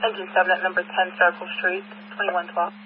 Engine 7 at number 10 Circle Street, 2112.